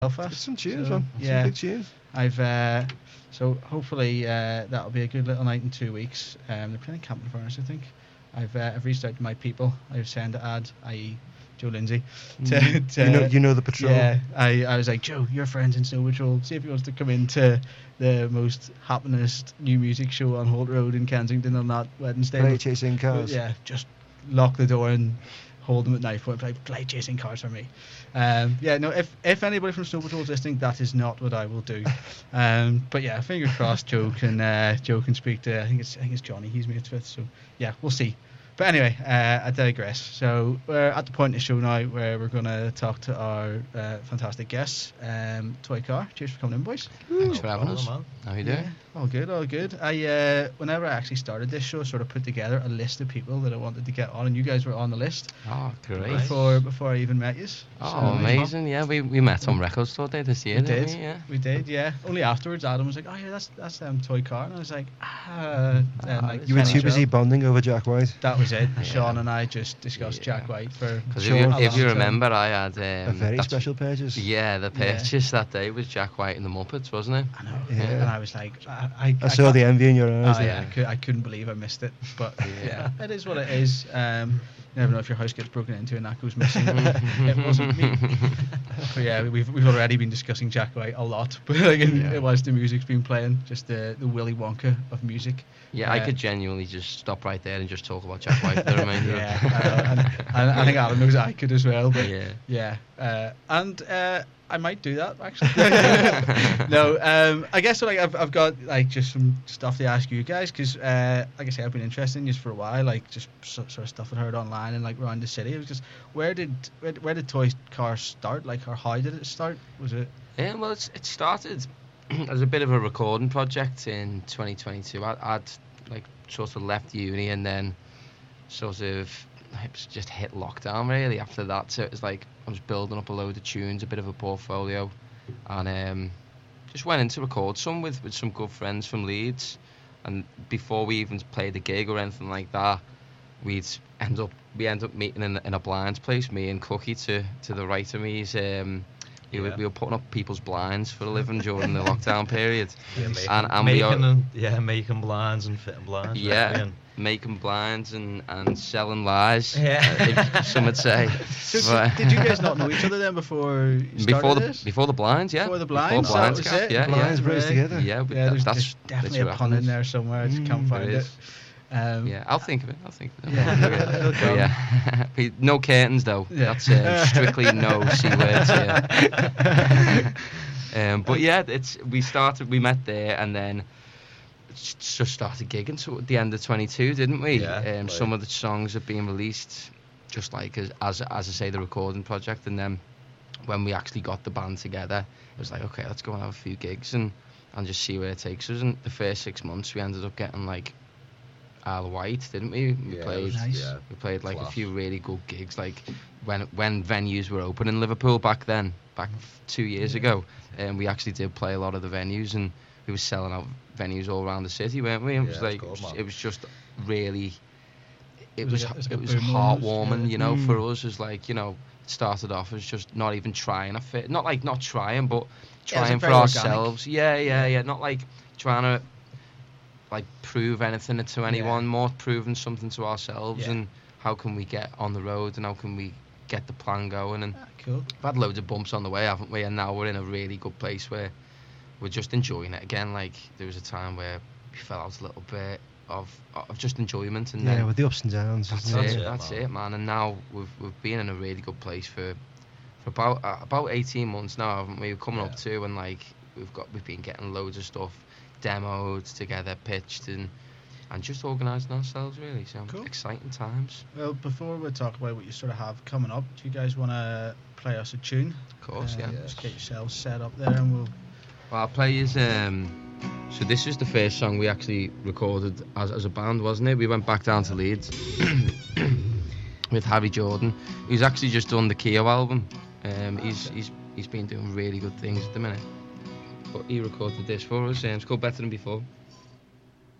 Belfast. Some tunes, So, man. yeah. Some big tunes. I've so hopefully that'll be a good little night in 2 weeks. They're playing Camping Furnace, I think. I've reached out to my people. I've sent an ad, i.e. Joe Lindsay. You know the patrol. Yeah, I was like, Joe, your friend's in Snow Patrol. See if he wants to come into the most happenest new music show on Holt Road in Kensington on that Wednesday. Play chasing cars. Yeah, just lock the door and hold them at knife point. Play chasing cars for me. Yeah, no. If anybody from Snow Patrol is listening, that is not what I will do. But yeah, fingers crossed. Joe can speak to. I think it's Johnny he's mates with. So yeah, we'll see. But anyway, I digress. So we're at the point of the show now where we're going to talk to our fantastic guests. Toy Car, cheers for coming in, boys. Thanks for having us. Man. How you doing? Yeah, all good. Whenever I actually started this show, I sort of put together a list of people that I wanted to get on, and you guys were on the list Oh, great. before I even met you. Oh, amazing. Yeah, we met on Record Store Day this year, didn't we? Yeah. We did, yeah. Only afterwards, Adam was like, "Oh yeah, that's Toy Car," and I was like, Then, like, You were Penny too busy Joe. bonding over Jack White. That was it. Yeah. Sean and I just discussed Yeah. Jack White for. Because Sure. if you remember, I had A very that's- special purchase. Yeah, the purchase that day was Jack White and the Muppets, wasn't it? I know. Yeah. And I was like, I saw can't- the envy in your eyes. Oh, there. yeah, I couldn't believe I missed it, but yeah, it is what it is. You never know if your house gets broken into and that goes missing. It wasn't me. But yeah, we've already been discussing Jack White a lot, but like whilst the music's been playing, just the Willy Wonka of music. Yeah, I could genuinely just stop right there and just talk about Jack White for the remainder. Yeah, I think Adam knows I could as well. But Yeah. and I might do that actually. No, I guess like I've got like just some stuff to ask you guys because like I say, I've been interested in this for a while, like just sort of stuff I heard online and like around the city. It was just where did Toy Car start? Like, or how did it start? Was it? Well, it started as a bit of a recording project in 2022. I'd like sort of left uni and then sort of just hit lockdown really after that. So it was like I was building up a load of tunes, a bit of a portfolio, and just went in to record some with some good friends from Leeds. And before we even played a gig or anything like that, we end up meeting in a blinds place, me and Cookie to the right of me. We were putting up people's blinds for a living during the lockdown period. Making blinds and fitting blinds. Yeah, making blinds and selling lies. Yeah. Some would say. So did you guys not know each other then before you started this? Before the blinds, yeah. Before the blinds, Before blinds, that was it? yeah, Blinds yeah. bros together. Yeah, Yeah, there's that's definitely that's a what pun in happens. there somewhere. I just can't find There it. is. Yeah, I'll think of it. Yeah, it'll come. Yeah. No curtains though. Yeah. That's strictly no C words here. But yeah, we met there and then just started gigging so at the end of 22, didn't we? Yeah. Some of the songs have been released just like as I say, the recording project, and then when we actually got the band together, it was like, okay, let's go and have a few gigs and just see where it takes us. And the first 6 months we ended up getting like Isle of Wight, didn't we? We played like Class. a few really good gigs, like when venues were open in Liverpool back 2 years ago, and we actually did play a lot of the venues, and we were selling out venues all around the city, weren't we? And it was like it was just really, it was heartwarming, you know, for us. As like, you know, it started off as just not even trying to fit, not trying, but trying for ourselves. Yeah. Not like trying to like prove anything to anyone, more proving something to ourselves, and how can we get on the road and how can we get the plan going. And Cool. we've had loads of bumps on the way, haven't we? And now we're in a really good place where we're just enjoying it again. Like there was a time where we fell out a little bit of just enjoyment, and then with the ups and downs. that's it, man. And now we've been in a really good place for about 18 months now, haven't we? We're coming up to, and like we've been getting loads of stuff demoed together, pitched, and just organising ourselves really. So Cool. Exciting times. Well, before we talk about what you sort of have coming up, do you guys want to play us a tune? Of course, yeah. Just get yourselves set up there, and we'll. Well, I'll play is so this is the first song we actually recorded as a band, wasn't it? We went back down to Leeds with Harry Jordan, who's actually just done the Keo album. He's been doing really good things at the minute. But he recorded this for us, it's called Better Than Before.